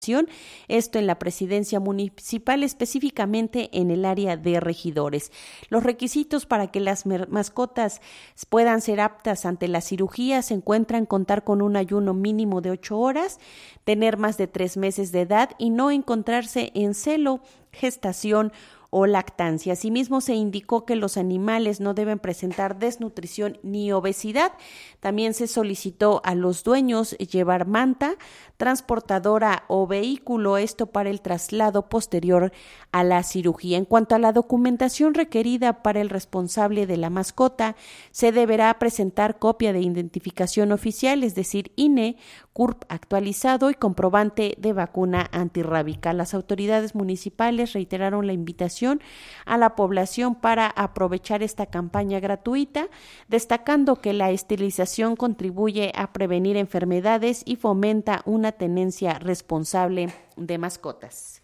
esto en la presidencia municipal, específicamente en el área de regidores. Los requisitos para que las mascotas puedan ser aptas ante la cirugía se encuentran contar con un ayuno mínimo de 8 horas, tener más de 3 meses de edad y no encontrarse en celo, gestación o lactancia. Asimismo, se indicó que los animales no deben presentar desnutrición ni obesidad. También se solicitó a los dueños llevar manta, transportadora o vehículo, esto para el traslado posterior a la cirugía. En cuanto a la documentación requerida para el responsable de la mascota, se deberá presentar copia de identificación oficial, es decir, INE, CURP actualizado y comprobante de vacuna antirrábica. Las autoridades municipales reiteraron la invitación a la población para aprovechar esta campaña gratuita, destacando que la esterilización contribuye a prevenir enfermedades y fomenta una tenencia responsable de mascotas.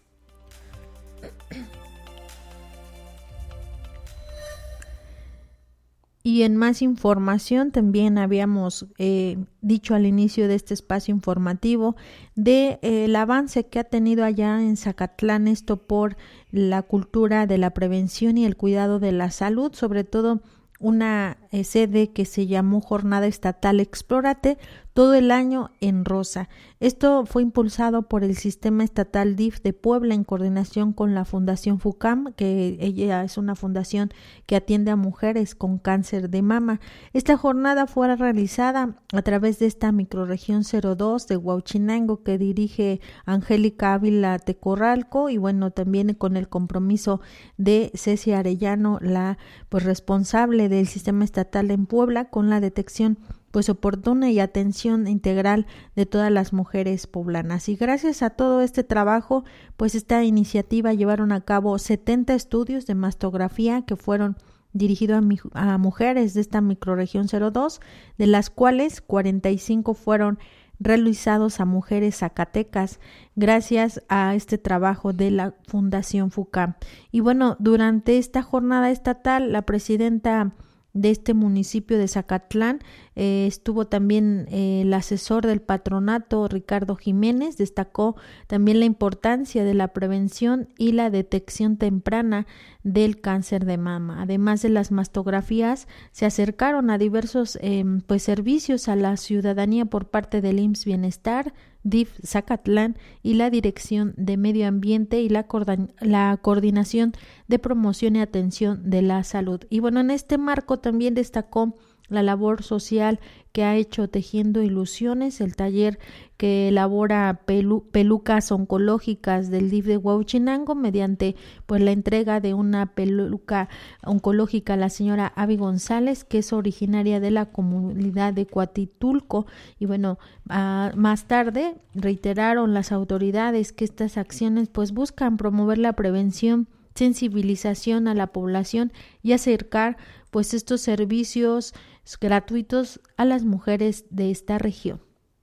Y en más información, también habíamos dicho al inicio de este espacio informativo de el avance que ha tenido allá en Zacatlán, esto por la cultura de la prevención y el cuidado de la salud, sobre todo una sede que se llamó Jornada Estatal Explórate, todo el año en rosa. Esto fue impulsado por el Sistema Estatal DIF de Puebla en coordinación con la Fundación FUCAM, que ella es una fundación que atiende a mujeres con cáncer de mama. Esta jornada fue realizada a través de esta microrregión 02 de Huauchinango que dirige Angélica Ávila Tecorralco y bueno, también con el compromiso de Ceci Arellano, la responsable del Sistema Estatal en Puebla, con la detección oportuna y atención integral de todas las mujeres poblanas. Y gracias a todo este trabajo, esta iniciativa llevaron a cabo 70 estudios de mastografía que fueron dirigidos a mujeres de esta microrregión 02, de las cuales 45 fueron realizados a mujeres zacatecas gracias a este trabajo de la Fundación FUCAM. Y bueno, durante esta jornada estatal, la presidenta de este municipio de Zacatlán estuvo también el asesor del patronato Ricardo Jiménez, destacó también la importancia de la prevención y la detección temprana del cáncer de mama. Además de las mastografías, se acercaron a diversos servicios a la ciudadanía por parte del IMSS Bienestar, DIF Zacatlán y la Dirección de Medio Ambiente y la Coordinación de Promoción y Atención de la Salud. Y bueno, en este marco también destacó la labor social que ha hecho Tejiendo Ilusiones, el taller que elabora pelucas oncológicas del DIF de Huauchinango mediante la entrega de una peluca oncológica a la señora Avi González, que es originaria de la comunidad de Coatitulco. Y bueno, más tarde reiteraron las autoridades que estas acciones buscan promover la prevención, sensibilización a la población y acercar estos servicios gratuitos a las mujeres de esta región.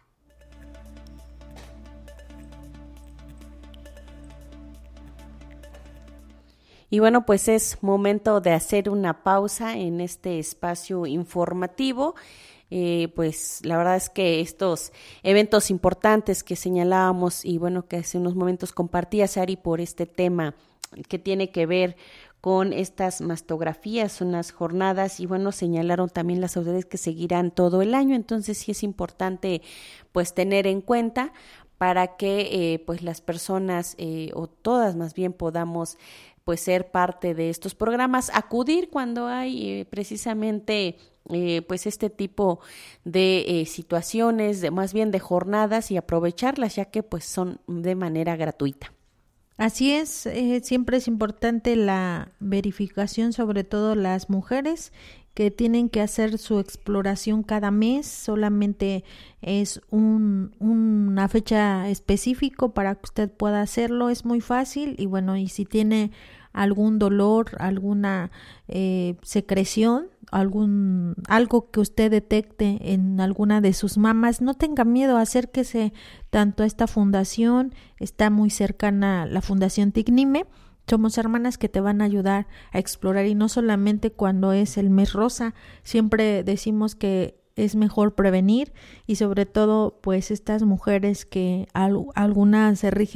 Y bueno, es momento de hacer una pausa en este espacio informativo. La verdad es que estos eventos importantes que señalábamos y bueno, que hace unos momentos compartía Sari por este tema que tiene que ver con estas mastografías, unas jornadas y bueno, señalaron también las autoridades que seguirán todo el año, entonces sí es importante tener en cuenta para que las personas o todas más bien podamos ser parte de estos programas, acudir cuando hay precisamente este tipo de situaciones, más bien de jornadas y aprovecharlas ya que son de manera gratuita. Así es, siempre es importante la verificación, sobre todo las mujeres que tienen que hacer su exploración cada mes, solamente es una fecha específico para que usted pueda hacerlo, es muy fácil y bueno, y si tiene algún dolor, alguna secreción, algo que usted detecte en alguna de sus mamas, no tenga miedo, acérquese tanto a esta fundación, está muy cercana a la Fundación Tignime. Somos hermanas que te van a ayudar a explorar y no solamente cuando es el mes rosa, siempre decimos que es mejor prevenir y sobre todo pues estas mujeres que algunas se rigen